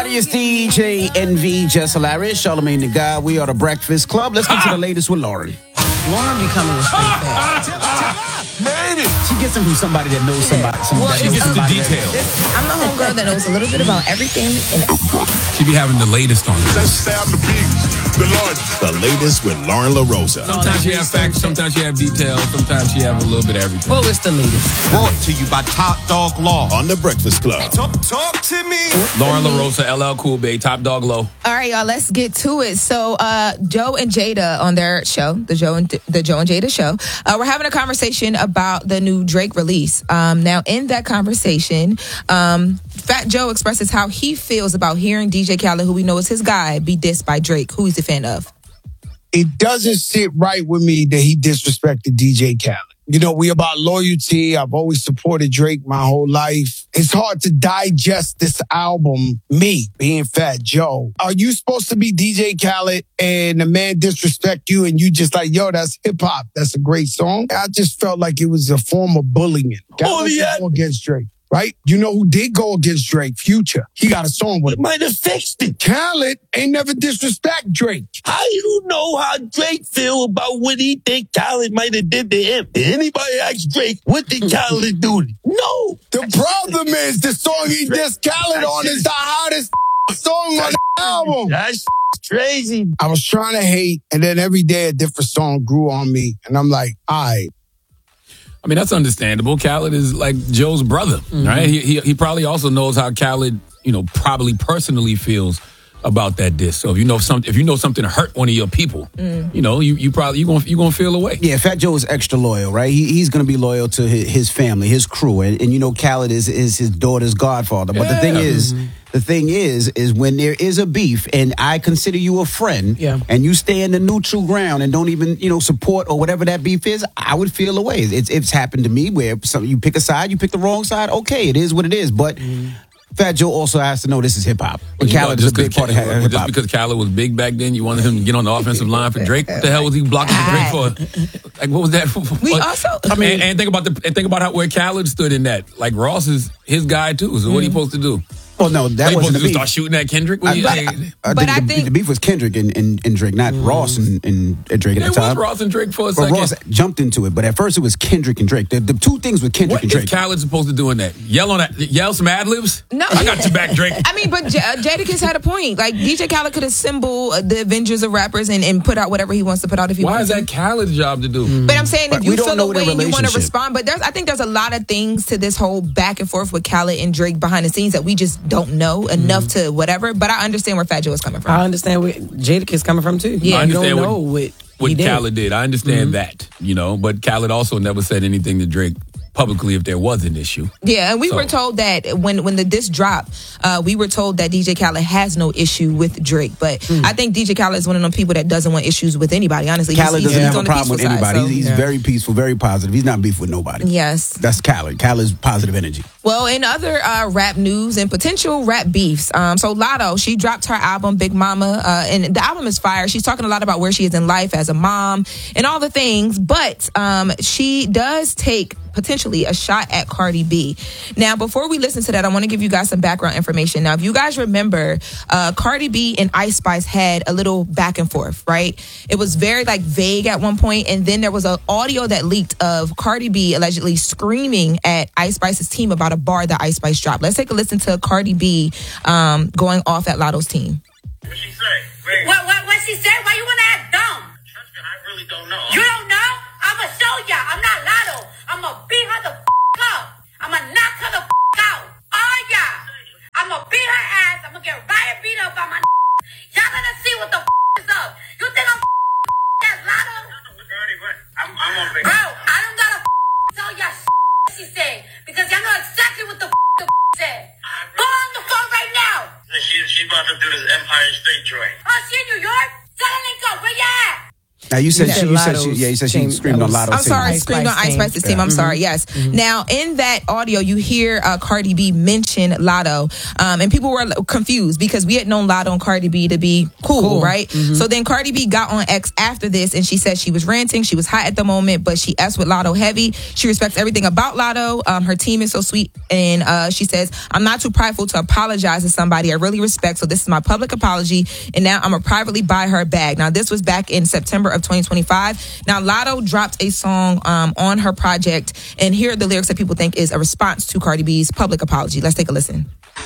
everybody. It's DJ NV, Just Hilarious, Charlamagne the God. We are the Breakfast Club. Let's get to the latest with Lauren. Lauren be coming with straight facts. She gets them from somebody that knows somebody. Well, she gets the details. I'm the homegirl that knows a little bit about everything and She be having the latest on it. Let's stab the beat. The latest with Lauren LaRosa. Sometimes she have facts, sometimes she have details, sometimes she have a little bit of everything. well, it's the latest. Brought to you by Top Dog Law on the Breakfast Club. Talk to me. Lauren LaRosa, LL Cool Bay, Top Dog Low. All right, y'all, let's get to it. So, Joe and Jada on their show, the Joe and Jada show, we're having a conversation about the new Drake release. Now, in that conversation, Fat Joe expresses how he feels about hearing DJ Khaled, who we know is his guy, be dissed by Drake, who he's a fan of. It doesn't sit right with me that he disrespected DJ Khaled. You know, we about loyalty. I've always supported Drake my whole life. It's hard to digest this album, me being Fat Joe. Are you supposed to be DJ Khaled and the man disrespect you and you just like, yo, that's hip hop. That's a great song. I just felt like it was a form of bullying. Khaled didn't go against Drake. Right? You know who did go against Drake? Future. He got a song with him. Might have fixed it. Khaled ain't never disrespect Drake. How you know how Drake feel about what he think Khaled might have did to him? Did anybody ask Drake, what did Khaled do? No. The problem is the song he dissed Khaled on is the hottest song on the album. That's crazy. I was trying to hate, and then every day a different song grew on me. And I'm like, all right. I mean, that's understandable. Khaled is like Joe's brother, right? He probably also knows how Khaled, probably personally feels about that diss. So if you know something hurt one of your people, you probably gonna feel away. Yeah, Fat Joe is extra loyal, right? He's gonna be loyal to his family, his crew, and Khaled is his daughter's godfather. But the thing is when there is a beef and I consider you a friend, and you stay in the neutral ground and don't even support or whatever that beef is, I would feel away. It's happened to me where you pick a side, you pick the wrong side. Okay, it is what it is, but. Fat Joe also has to know this is hip hop. Khaled is a big part of hip hop. Just because Khaled was big back then, you wanted him to get on the offensive line for Drake. What the hell was he blocking for Drake for? Like, what was that for? We also, and think about where Khaled stood in that. Like Ross is his guy too. So what are you supposed to do? Well, no, that wasn't the beef. Start shooting at Kendrick. I think the beef was Kendrick and Drake, not Ross and Drake at the time. It was Ross and Drake for a second. Ross jumped into it, but at first it was Kendrick and Drake. The two things with Kendrick and Drake. What is Khaled supposed to do in that? Yell some ad libs? No, I got your back, Drake. I mean, but Jadakiss had a point. Like DJ Khaled could assemble the Avengers of rappers and put out whatever he wants to put out if he wants. Why is that Khaled's job to do? But I'm saying if you feel a way and you want to respond, but I think there's a lot of things to this whole back and forth with Khaled and Drake behind the scenes that we just don't know enough to whatever. But I understand where Fat Joe is coming from. I understand where Jadakiss is coming from too. Yeah, I understand you don't know what Khaled did. I understand that, but Khaled also never said anything to Drake publicly if there was an issue. Yeah, and we were told that when the diss dropped, we were told that DJ Khaled has no issue with Drake. But I think DJ Khaled is one of them people that doesn't want issues with anybody, honestly. Khaled doesn't have a problem with anybody. Side, he's very peaceful, very positive. He's not beef with nobody. Yes. That's Khaled. Khaled's positive energy. Well, in other rap news and potential rap beefs, so Lotto, she dropped her album, Big Mama, and the album is fire. She's talking a lot about where she is in life as a mom and all the things, but she does take potentially a shot at Cardi B. Now, before we listen to that, I want to give you guys some background information. Now, if you guys remember, Cardi B and Ice Spice had a little back and forth, right? It was very vague at one point, and then there was an audio that leaked of Cardi B allegedly screaming at Ice Spice's team about a bar that Ice Spice dropped. Let's take a listen to Cardi B going off at Lotto's team. What she say? What she say? Why you want to act dumb? Trust me, I really don't know. You don't know? I'ma show ya. I'm not Lotto. I'ma beat her the up. I'ma knock her the out. Oh yeah. I'ma beat her ass. I'ma get riot beat up by my y'all gonna see what the is up. You think I'm as Lotto? I'm on big. Bro, I don't gotta tell y'all she said because y'all know exactly what the said. Go on the phone right now. She about to do this Empire State Joint. Oh, she in New York? Tell her link up. Where you at? Now you said she Lotto's she screamed on Lotto's I'm sorry, Ice screamed on Spice Ice team. Spice's team. I'm sorry, yes. Now, in that audio, you hear Cardi B mention Lotto, and people were confused because we had known Lotto and Cardi B to be cool. Right? So then Cardi B got on X after this, and she said she was ranting, she was hot at the moment, but she S with Lotto heavy. She respects everything about Lotto. Her team is so sweet, and she says, I'm not too prideful to apologize to somebody I really respect, so this is my public apology, and now I'm going to privately buy her a bag. Now, this was back in September of 2025. Now, Lotto dropped a song on her project, and here are the lyrics that people think is a response to Cardi B's public apology. Let's take a listen.